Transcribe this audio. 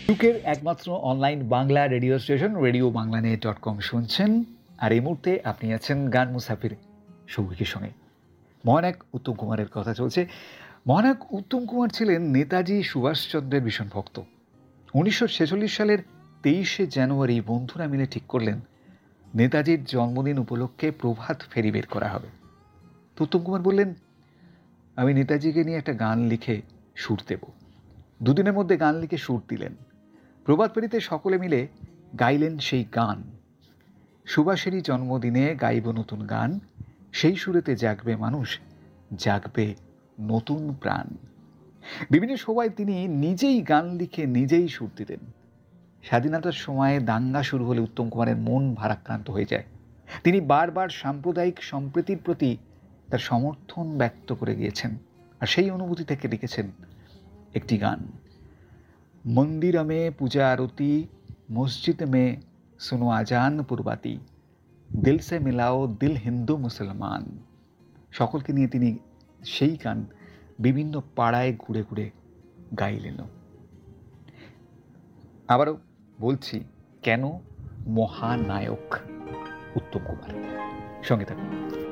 ইউকের একমাত্র online Bangla radio station radio বাংলানেট.com শুনছেন। আর এই মুহূর্তে আপনি আছেন গান মুসাফির সৌভিকের সঙ্গে। মহানায়ক উত্তম কুমারের কথা চলছে। মহানায়ক উত্তম কুমার ছিলেন নেতাজি সুভাষচন্দ্রের ভীষণ ভক্ত। 1946 সালের 23শে জানুয়ারি বন্ধুরা মিলে ঠিক করলেন নেতাজির জন্মদিন উপলক্ষে প্রভাত ফেরি বের করা হবে। তো উত্তম কুমার বললেন, আমি নেতাজিকে নিয়ে একটা গান লিখে সুর দেব। দুদিনের মধ্যে গান লিখে সুর দিলেন। প্রভাত ফেরিতে সকলে মিলে গাইলেন সেই গান। সুভাষেরই জন্মদিনে গাইব নতুন গান, সেই সুরেতে জাগবে মানুষ, জাগবে নতুন প্রাণ। বিভিন্ন সভায় তিনি নিজেই গান লিখে নিজেই সুর দিতেন। স্বাধীনতার সময়ে দাঙ্গা শুরু হলে উত্তম কুমারের মন ভারাক্রান্ত হয়ে যায়। তিনি বারবার সাম্প্রদায়িক সম্প্রীতির প্রতি তার সমর্থন ব্যক্ত করে গিয়েছেন, আর সেই অনুভূতি থেকে লিখেছেন একটি গান। मंदिर में पूजा आरती, मस्जिद में सुनो आजान पुरबाती, दिल से मिलाओ दिल हिंदू मुसलमान। সকলকে নিয়ে তিনি সেই গান বিভিন্ন পাড়ায় ঘুরে ঘুরে গাইলেন। আবারও বলছি, কেন মহানায়ক উত্তম কুমার। সঙ্গে থাকুন।